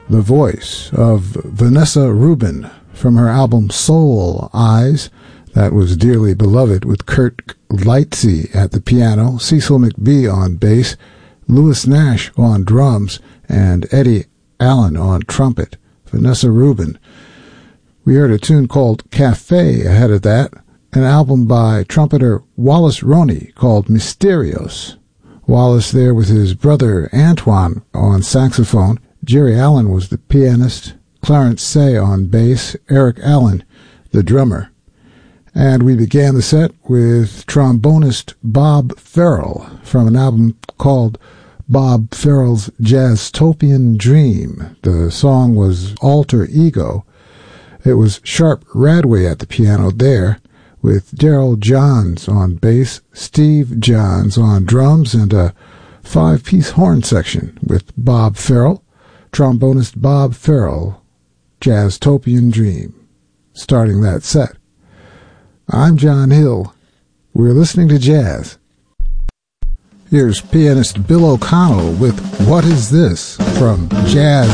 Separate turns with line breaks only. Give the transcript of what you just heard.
the voice of Vanessa Rubin from her album Soul Eyes, that was dearly beloved, with Kurt Lightsey at the piano, Cecil McBee on bass, Louis Nash on drums, and Eddie Allen on trumpet. Vanessa Rubin. We heard a tune called Cafe ahead of that, an album by trumpeter Wallace Roney called Mysterios. Wallace there with his brother Antoine on saxophone. Jerry Allen was the pianist, Clarence Say on bass, Eric Allen the drummer. And we began the set with trombonist Bob Farrell from an album called Bob Farrell's Jazztopian Dream. The song was Alter Ego. It was Sharp Radway at the piano there, with Daryl Johns on bass, Steve Johns on drums, and a 5-piece horn section with Bob Farrell, trombonist Bob Farrell, Jazztopian Dream, starting that set. I'm John Hill. We're listening to jazz. Here's pianist Bill O'Connell with What Is This? From Jazz